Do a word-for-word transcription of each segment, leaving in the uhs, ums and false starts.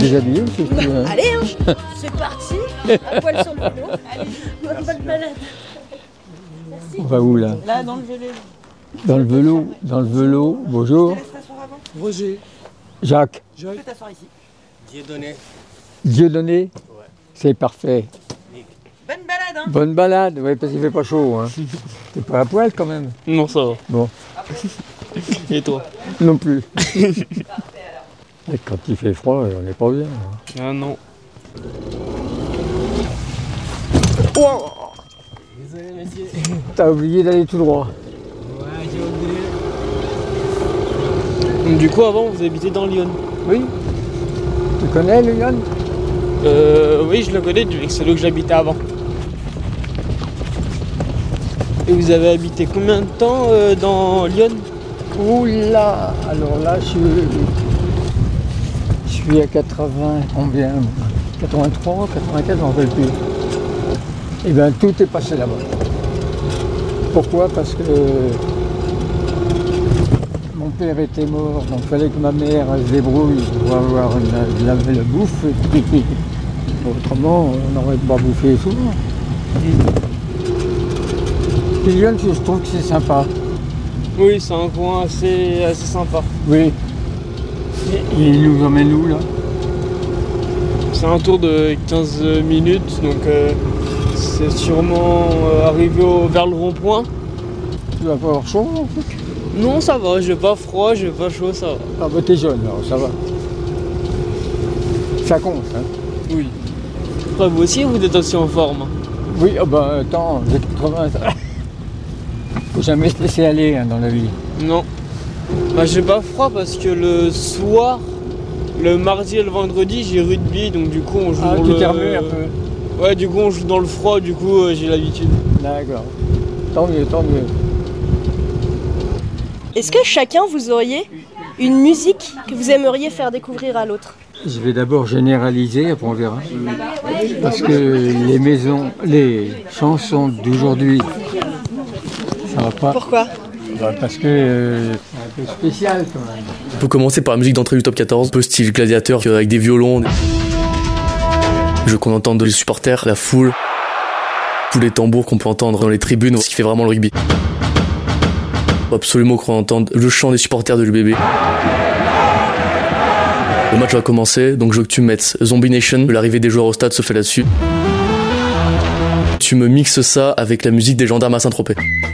déshabiller si tu veux. Allez, hein, c'est parti. À poil sur le vélo. Allez, bonne balade. Merci. On va où là? Là, dans le vélo. Dans le vélo, dans le vélo. Bonjour. Roger. Jacques. Je peux t'asseoir ici. Dieudonné. Dieudonné. Ouais. C'est parfait. Bonne balade, hein. Bonne balade, oui, parce qu'il fait pas chaud. Hein. T'es pas à poil quand même? Non, ça va. Bon. Et toi? Non plus. Et quand il fait froid, on n'est pas bien. Hein. Ah non. Oh, Désolé, messieurs. t'as oublié d'aller tout droit. Ouais, j'ai oublié. Du coup, avant, vous habitez dans Lyon? Oui. Tu connais le Lyon? Euh, oui, je le connais, c'est là que j'habitais avant. Et vous avez habité combien de temps euh, dans Lyon? Oula, alors là, je suis, je suis à quatre-vingts, combien? quatre-vingt-trois, quatre-vingt-quatorze, j'en rappelle plus. Eh bien, tout est passé là-bas. Pourquoi? Parce que mon père était mort, donc il fallait que ma mère elle se débrouille pour avoir la, la, la bouffe. Et puis, autrement, on n'aurait pas bouffé souvent. Puis Lyon, je trouve que c'est sympa. Oui, c'est un coin assez, assez sympa. Oui. Et il nous emmène où là? C'est un tour de quinze minutes, donc euh, c'est sûrement euh, arrivé au, vers le rond-point. Tu vas pas avoir chaud en fait? Non, ça va, j'ai pas froid, j'ai pas chaud, ça va. Ah bah t'es jeune alors, ça va. Ça compte, hein? Oui. Après, vous aussi, vous êtes aussi en forme. Oui, ah bah attends, j'ai quatre-vingts. Faut jamais se laisser aller hein, dans la vie. Non. Bah, j'ai pas froid parce que le soir, le mardi et le vendredi, j'ai rugby, donc du coup on joue Ah, dans tu le... t'es remué un peu? Ouais, du coup on joue dans le froid, du coup euh, j'ai l'habitude. D'accord. Tant mieux, tant mieux. Est-ce que chacun vous auriez une musique que vous aimeriez faire découvrir à l'autre? Je vais d'abord généraliser, après on verra. Parce que les maisons, les chansons d'aujourd'hui, ça va pas. Pourquoi? Bah, parce que euh, c'est un peu spécial quand même. On peut commencer par la musique d'entrée du top quatorze, un peu style gladiateur, avec des violons. Des... Je veux qu'on entende les supporters, la foule, tous les tambours qu'on peut entendre dans les tribunes, ce qui fait vraiment le rugby. Faut absolument qu'on entende le chant des supporters de l'U B B. Le match va commencer, donc je veux que tu mettes Zombie Nation, l'arrivée des joueurs au stade se fait là-dessus. Tu me mixes ça avec la musique des gendarmes à Saint-Tropez.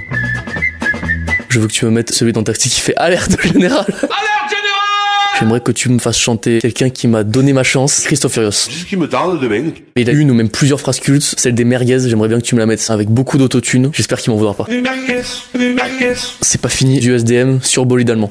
Je veux que tu me mettes celui dans Taxi qui fait Alerte Générale. Alerte Générale. J'aimerais que tu me fasses chanter quelqu'un qui m'a donné ma chance, Christophe Furios. C'est ce qui me tarde demain. Il a une ou même plusieurs phrases cultes, celle des merguez, j'aimerais bien que tu me la mettes avec beaucoup d'autotune, j'espère qu'il m'en voudra pas. C'est pas fini, du S D M sur bolide allemand.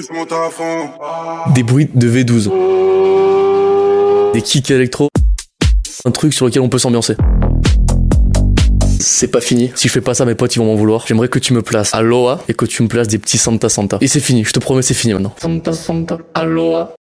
Des bruits de V douze. Des kicks électro. Un truc sur lequel on peut s'ambiancer. C'est pas fini. Si je fais pas ça, mes potes ils vont m'en vouloir. J'aimerais que tu me places Aloha et que tu me places des petits Santa Santa. Et c'est fini, je te promets c'est fini maintenant. Santa Santa, Aloha.